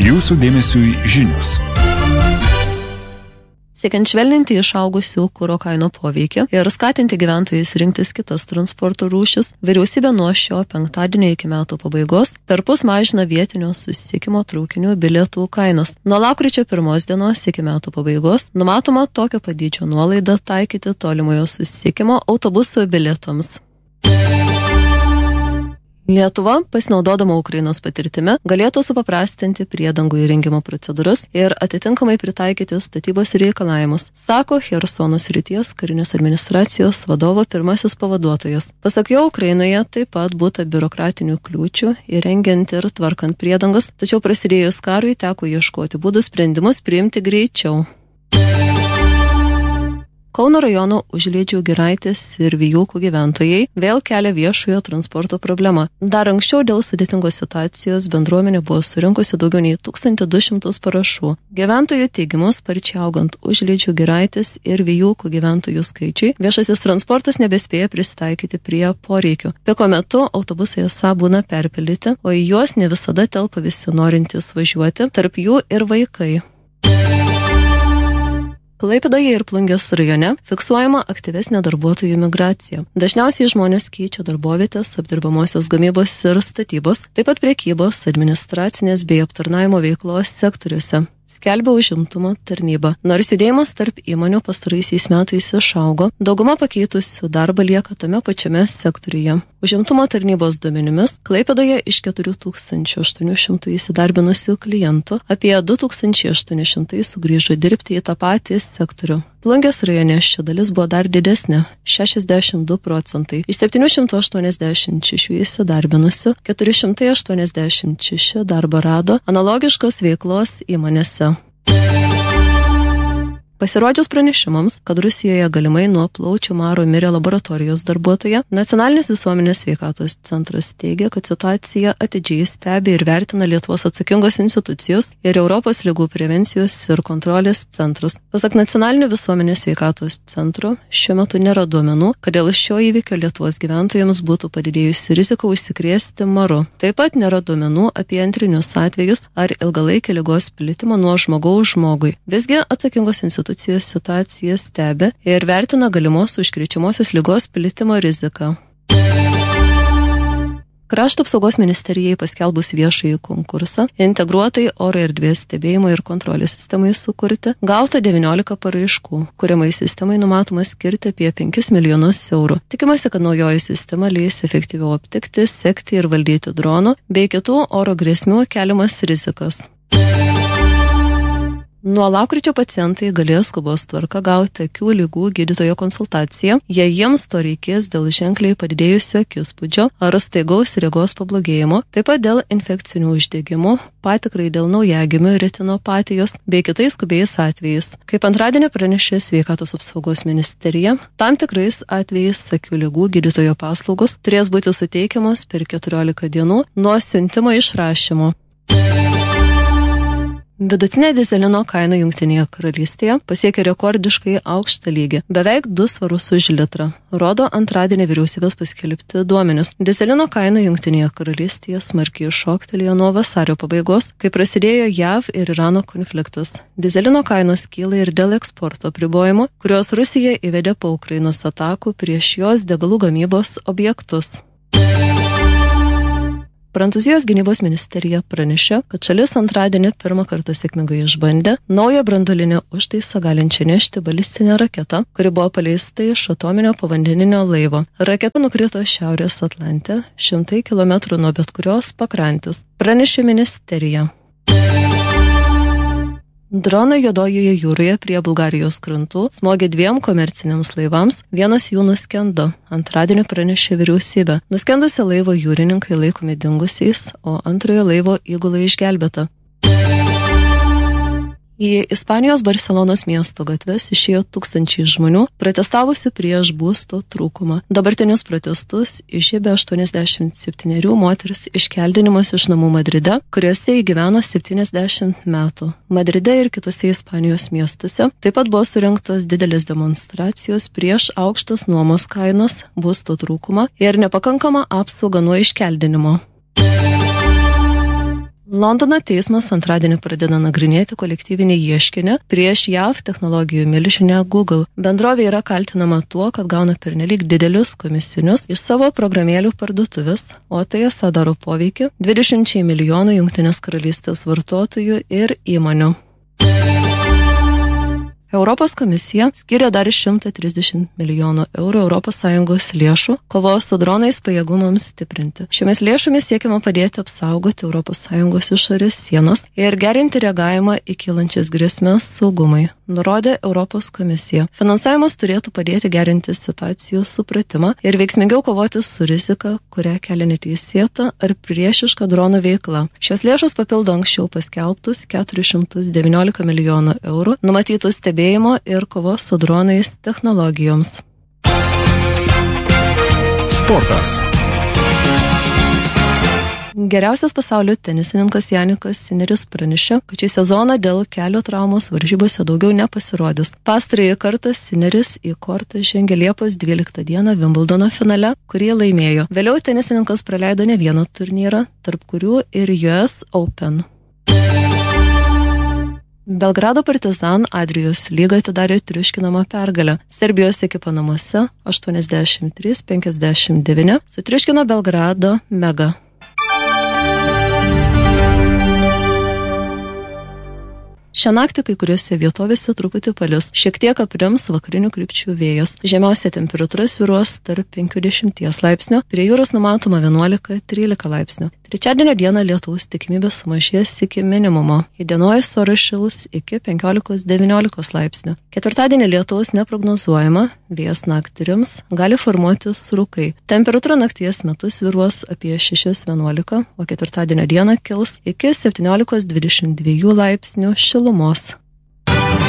Jūsų dėmesiui žinios. Siekiant švelninti išaugusių kuro kainų poveikį ir skatinti gyventojus rinktis kitas transporto rūšis, vyriausybė nuo šio penktadienio iki metų pabaigos perpus mažina vietinio susisiekimo traukinių bilietų kainas. Nuo lapkričio 1 dienos iki metų pabaigos numatoma tokio padydžio nuolaidą taikyti tolimojo susisiekimo autobusų bilietams. Lietuva, pasinaudodama Ukrainos patirtimi, galėtų supaprastinti priedangų įrengimo procedūras ir atitinkamai pritaikyti statybos reikalavimus, sako Chersono srities karinės administracijos vadovo pirmasis pavaduotojas. Pasak jo, Ukrainoje taip pat būta biurokratinių kliūčių įrengiant ir tvarkant priedangas, tačiau prasidėjus karui teko ieškoti būdų sprendimus priimti greičiau. Kauno rajono Užliedžių Giraitės ir Vijūkų gyventojai vėl kelia viešojo transporto problemą. Dar anksčiau dėl sudėtingos situacijos bendruomenė buvo surinkusi daugiau nei 1200 parašų. Gyventojų teigimus, sparčiai augant Užliedžių Giraitės ir Vijūkų gyventojų skaičiui, viešasis transportas nebespėja prisitaikyti prie poreikių. Piko metu autobusai esą būna perpildyti, o į juos ne visada telpa visi norintys važiuoti, tarp jų ir vaikai. Klaipėdoje ir Plungės rajone fiksuojama aktyvesnė darbuotojų migracija. Dažniausiai žmonės keičia darbovietės, apdirbamosios gamybos ir statybos, taip pat prekybos, administracinės bei aptarnavimo veiklos sektoriuose. Skelbia užimtumo tarnyba. Nors judėjimas tarp įmonių pastaraisiais metais išaugo, dauguma pakeitusių darbą lieka tame pačiame sektoriuje. Užimtumo tarnybos duomenimis Klaipėdoje iš 4800 įsidarbinusių klientų apie 2800 sugrįžo dirbti į tą patį sektorių. Plungės rajone ši dalis buvo dar didesnė – 62%. Iš 786 įsidarbinusių 486 darbą rado analogiškos veiklos įmonėse. Pasirodžius pranešimams, kad Rusijoje galimai nuo plaučių maro mirė laboratorijos darbuotoja, Nacionalinis visuomenės sveikatos centras teigia, kad situaciją atidžiai stebi ir vertina Lietuvos atsakingos institucijos ir Europos ligų prevencijos ir kontrolės centras. Pasak Nacionalinio visuomenės sveikatos centro, šiuo metu nėra duomenų, kad dėl šio įvykio Lietuvos gyventojams būtų padidėjusi rizika užsikrėsti maru. Taip pat nėra duomenų apie antrinius atvejus ar ilgalaikį ligos plitimą nuo žmogaus žmogui. Visgi atsakingos institucijos situaciją stebi ir vertina galimos užkrečiamosios ligos plitimo riziką. Krašto apsaugos ministerijai paskelbus viešąjį konkursą, integruotai oro erdvės stebėjimo ir kontrolės sistemai sukurti, gauta 19 paraiškų, kuriamai sistemai numatoma skirti apie 5 milijonus eurų. Tikimasi, kad naujoji sistema leis efektyviau aptikti, sekti ir valdyti dronų bei kitų oro grėsmių keliamas rizikas. Nuo lapkričio pacientai galės skubos tvarka gauti akių ligų gydytojo konsultaciją, jei jiems to reikės dėl ženkliai padidėjusio akispūdžio ar staigaus regos pablogėjimo, taip pat dėl infekcinių uždegimų, patikrai dėl naujagimių retinopatijos bei kitais skubiais atvejais. Kaip antradienį pranešė Sveikatos apsaugos ministerija, tam tikrais atvejais akių ligų gydytojo paslaugos turės būti suteikiamos per 14 dienų nuo siuntimo išrašymo. Vidutinė dyzelino kaina Jungtinėje karalystėje pasiekė rekordiškai aukštą lygį – beveik 2 svarus už litrą, rodo antradienį vyriausybės paskelbti duomenis. Dyzelino kaina Jungtinėje karalystėje smarkiai šoktelėjo nuo vasario pabaigos, kai prasidėjo JAV ir Irano konfliktas. Dyzelino kainos kyla ir dėl eksporto apribojimų, kuriuos Rusija įvedė po Ukrainos atakų prieš jos degalų gamybos objektus. Prancūzijos gynybos ministerija pranešė, kad šalis antradienį pirmą kartą sėkmingai išbandė naują branduolinę užtaisą galinčią nešti balistinę raketą, kuri buvo paleista iš atominio povandeninio laivo. Raketa nukrito Šiaurės Atlante, 100 km nuo bet kurios pakrantės, pranešė ministerija. Dronai Juodojoje jūroje prie Bulgarijos krantų smogė 2 komerciniams laivams, vienas jų nuskendo. Antradienį pranešė vyriausybė. Nuskendusio laivo jūrininkai laikomi dingusiais, o antrojo laivo įgula išgelbėta. Į Ispanijos Barcelonos miesto gatves išėjo tūkstančiai žmonių, protestavusių prieš būsto trūkumą. Dabartinius protestus išėbė 87 moteris iškeldinimas iš namų Madride, kuriuose įgyveno 70 metų. Madride ir kitose Ispanijos miestuose taip pat buvo surengtos didelės demonstracijos prieš aukštas nuomos kainas, būsto trūkumą ir nepakankamą apsaugą nuo iškeldinimo. Londono teismas antradienį pradeda nagrinėti kolektyvinį ieškinį prieš JAV technologijų milžinę Google. Bendrovė yra kaltinama tuo, kad gauna pernelyg didelius komisinius iš savo programėlių parduotuvės, o tai esą daro poveikį 20 milijonų Jungtinės karalystės vartotojų ir įmonių. Europos komisija skiria dar 130 milijonų eurų ES lėšų kovos su dronais pajėgumams stiprinti. Šiomis lėšomis siekiama padėti apsaugoti ES išorės sienas ir gerinti reagavimą į kylančias grėsmes saugumui, nurodė Europos komisija. Finansavimas turėtų padėti gerinti situacijos supratimą ir veiksmingiau kovoti su rizika, kurią kelia neteisėta ar priešiška dronų veikla. Šios lėšos papildo anksčiau paskelbtus 419 milijonų eurų numatytus stebėjimo ir kovos su dronais technologijoms. Sportas. Geriausias pasaulio tenisininkas Janikas Sineris pranešė, kad šį sezoną dėl kelio traumos varžybose daugiau nepasirodys. Pastarąjį kartą Sineris į kortą žengė Liepos 12 dieną Wimbledono finale, kurį laimėjo. Vėliau tenisininkas praleido ne vieną turnyrą, tarp kurių ir US Open. Belgrado Partizan Adrijos lyga atidarė triuškinamą pergalę. Serbijos ekipa namuose 83-59 sutriuškino Belgrado Mega. Šią naktį kai kuriuose vietovėse truputį palis. Šiek tiek aprims vakarinių krypčių vėjas. Žemiausia temperatūra svyruos tarp 50 laipsnių, prie jūros numatoma 11-13 laipsnių. Trečiadienio dieną lietaus tikimybė sumažės iki minimumo. Įdienojus oras šils iki 15-19 laipsnių. Ketvirtadienį lietaus neprognozuojama, vėjas naktį rims, gali formuotis rūkai. Temperatūra nakties metu svyruos apie 6-11, o ketvirtadienio dieną kils iki 17-22 laipsnių šilumos.